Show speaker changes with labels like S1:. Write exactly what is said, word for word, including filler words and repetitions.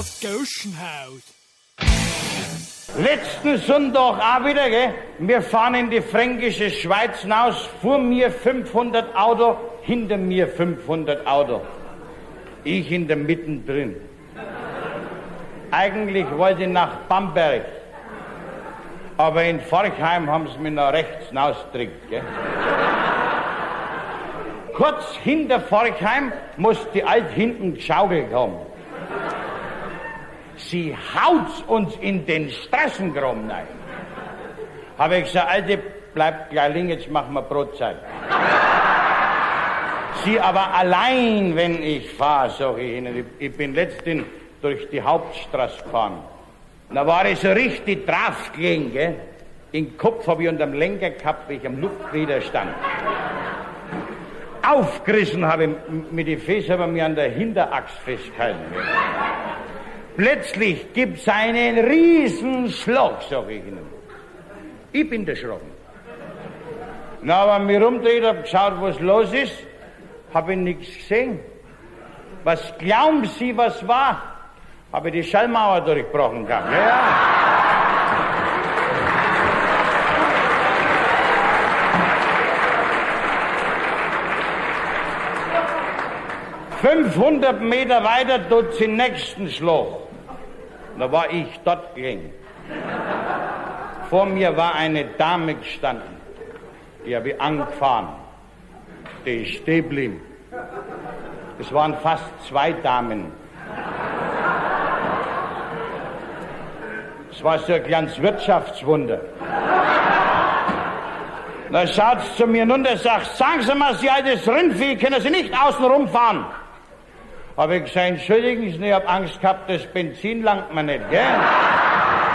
S1: aufs Gauschenhaus.
S2: Letzten Sonntag auch wieder, gell? Wir fahren in die fränkische Schweiz hinaus, vor mir fünfhundert Auto, hinter mir fünfhundert Auto. Ich in der Mitte drin. Eigentlich wollte ich nach Bamberg, aber in Forchheim haben sie mich nach rechts hinausgedrückt, gell? Kurz hinter Forchheim muss die Alt hinten geschaukelt haben. Sie haut's uns in den Straßengraben rein. Habe ich gesagt, Alte, bleibt gleich liegen, jetzt machen wir Brotzeit. Sie aber allein, wenn ich fahre, sag ich Ihnen, ich bin letztens durch die Hauptstraße gefahren. Da war ich so richtig drauf gelegen, gell? Den Kopf habe ich unterm Lenker gehabt, wie ich am Luftwiderstand. Aufgerissen habe ich mit den Füßen, aber mir an der Hinterachse festgehalten. Gell? Plötzlich gibt's einen Riesenschlag, sag ich Ihnen. Ich bin erschrocken. Na, aber mir rumdreht, hab geschaut, was los ist, hab ich nichts gesehen. Was glauben Sie, was war? Habe ich die Schallmauer durchbrochen gehabt, ja, ja. fünfhundert Meter weiter tut's den nächsten Schlag. Da war ich dort gelegen. Vor mir war eine Dame gestanden. Die habe ich angefahren. Die ist stehen geblieben. Es waren fast zwei Damen. Es war so ein kleines Wirtschaftswunder. Da schaut sie zu mir runter und sagt, sagen Sie mal, Sie altes Rindvieh, können Sie nicht außen rumfahren? Habe ich gesagt, entschuldigen Sie, ich habe Angst gehabt, das Benzin langt mir nicht, gell?